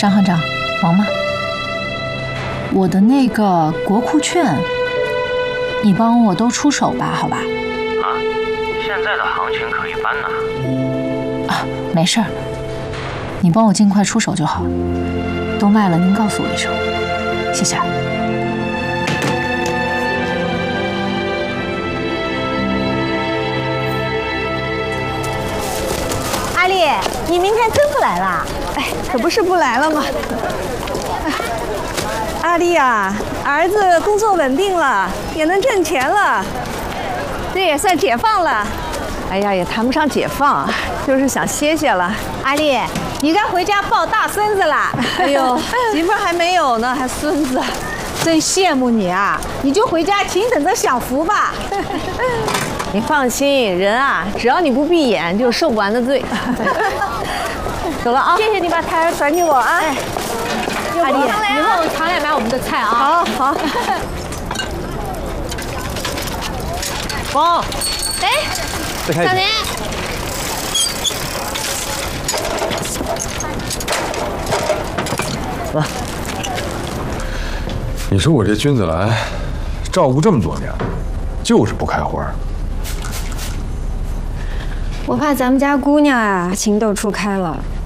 张行长，忙吗？我的那个国库券，你帮我都出手吧，好吧？ 啊，现在的行情可以办呐。 啊，没事儿，你帮我尽快出手就好。都卖了，您告诉我一声，谢谢。 阿丽，你明天真不来啦？ 哎，可不是不来了吗？阿丽呀，儿子工作稳定了，也能挣钱了，这也算解放了。哎呀，也谈不上解放，就是想歇歇了。 阿丽，你该回家抱大孙子啦！ 哎呦，媳妇儿还没有呢，还孙子， 真羡慕你啊！你就回家请等着享福吧。 你放心，人啊，只要你不闭眼，就受不完的罪。走了啊！谢谢你把胎儿传给我啊！哎， 阿丽，以后常来买我们的菜啊！ 好好。 妈， 哎，小年， 来，你说我这君子兰照顾这么多年了，就是不开花。 我怕咱们家姑娘啊情窦初开了，